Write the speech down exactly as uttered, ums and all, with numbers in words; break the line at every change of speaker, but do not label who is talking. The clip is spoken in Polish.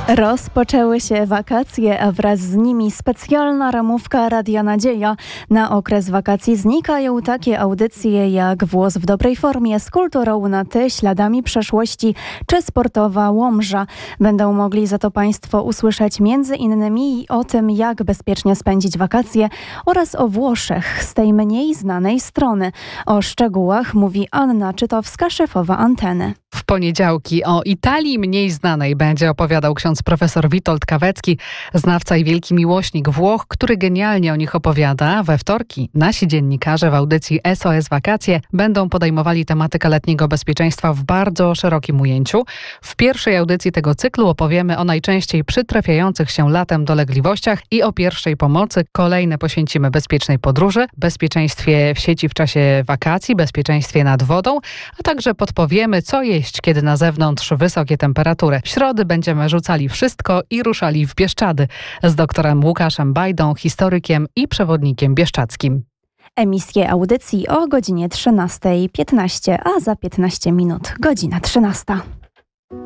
Rozpoczęły się wakacje, a wraz z nimi specjalna ramówka Radia Nadzieja. Na okres wakacji znikają takie audycje jak Włos w dobrej formie, z kulturą na ty, śladami przeszłości czy sportowa Łomża. Będą mogli za to Państwo usłyszeć między innymi o tym, jak bezpiecznie spędzić wakacje oraz o Włoszech z tej mniej znanej strony. O szczegółach mówi Anna Czytowska, szefowa Anteny.
W poniedziałki o Italii mniej znanej będzie opowiadał ksiądz profesor Witold Kawecki, znawca i wielki miłośnik Włoch, który genialnie o nich opowiada. We wtorki nasi dziennikarze w audycji S O S Wakacje będą podejmowali tematykę letniego bezpieczeństwa w bardzo szerokim ujęciu. W pierwszej audycji tego cyklu opowiemy o najczęściej przytrafiających się latem dolegliwościach i o pierwszej pomocy. Kolejne poświęcimy bezpiecznej podróży, bezpieczeństwie w sieci w czasie wakacji, bezpieczeństwie nad wodą, a także podpowiemy, co jeść, kiedy na zewnątrz wysokie temperatury. W środę będziemy rzucali wszystko i ruszali w Bieszczady z doktorem Łukaszem Bajdą, historykiem i przewodnikiem bieszczadzkim.
Emisję audycji o godzinie trzynastej piętnaście, a za piętnaście minut godzina trzynasta.